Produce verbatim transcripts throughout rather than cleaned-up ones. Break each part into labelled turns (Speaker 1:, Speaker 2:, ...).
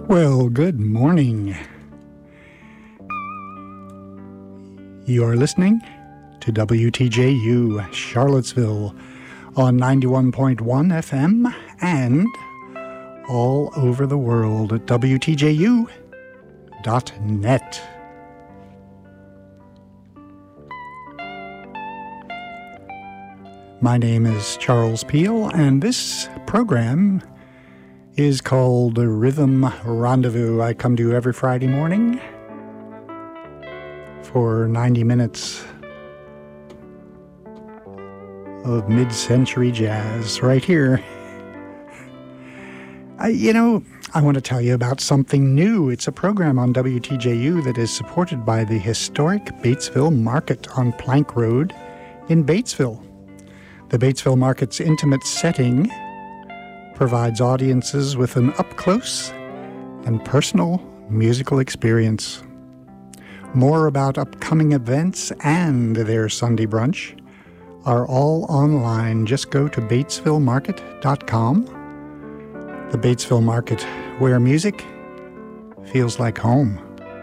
Speaker 1: Well, good morning. You are listening to W T J U Charlottesville on ninety-one point one F M and all over the world at W T J U dot net. My name is Charles Peel, and this program is called Rhythm Rendezvous. I come to you every Friday morning for ninety minutes of mid-century jazz right here. I, you know, I want to tell you about something new. It's a program on W T J U that is supported by the historic Batesville Market on Plank Road in Batesville. The Batesville Market's intimate setting provides audiences with an up-close and personal musical experience. More about upcoming events and their Sunday brunch are all online. Just go to batesville market dot com. The Batesville Market, where music feels like home.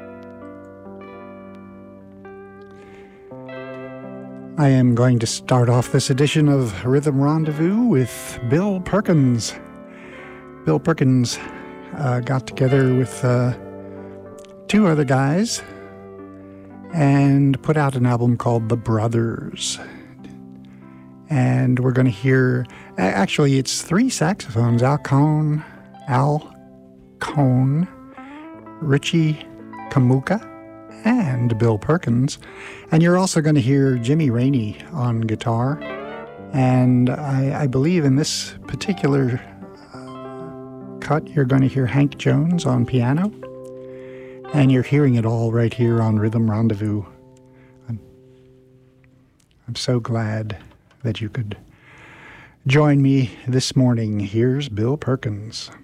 Speaker 1: I am going to start off this edition of Rhythm Rendezvous with Bill Perkins. Bill Perkins uh, got together with uh, two other guys and put out an album called The Brothers. And we're going to hear, actually it's three saxophones, Al Cohn, Al Cohn, Richie Kamuka, and Bill Perkins. And you're also going to hear Jimmy Rainey on guitar. And I, I believe in this particular uh, cut, you're going to hear Hank Jones on piano. And you're hearing it all right here on Rhythm Rendezvous. I'm, I'm so glad that you could join me this morning. Here's Bill Perkins.